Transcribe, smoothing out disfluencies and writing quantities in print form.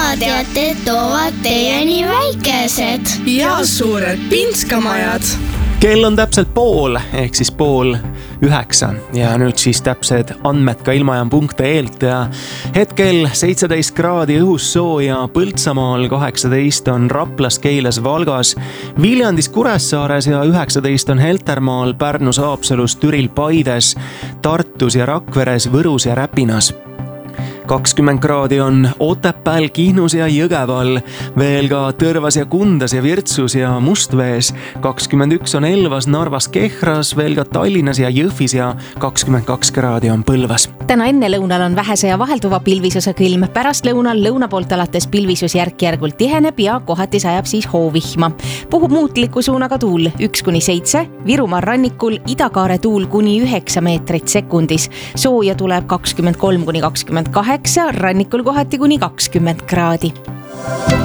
maateated toovad teieni väikesed ja suured pinskamajad. Kell on täpselt 8:30 ehk siis 8:30 ja nüüd siis täpsed andmed ka ilmajaam.ee-lt ja hetkel 17 kraadi õhus sooja Põltsamaal, 18 on Raplas, Keilas, Valgas, Viljandis, Kuressaares ja 19 on Heltermaal, Pärnus, Haapsalus, Türil, Paides, Tartus ja Rakveres, Võrus ja Räpinas. 20 kraadi on Otepääl, Kihnus ja Jõgeval, veel ka Tõrvas ja Kundas ja Virtsus ja Mustvees, 21 on Elvas, Narvas, Kehras, veel ka Tallinnas ja Jõhvis ja 22 kraadi on Põlvas. Täna enne lõunal on vähese ja vahelduva pilvisuse külm, pärast lõunal lõuna poolt alates pilvisus järk-järgult tiheneb ja kohati sajab siis hoovihma. Puhub muutliku suunaga tuul 1-7, Virumaa rannikul idakaare tuul kuni 9 meetrit sekundis, sooja tuleb 23-28, rannikul kohati kuni 20 kraadi.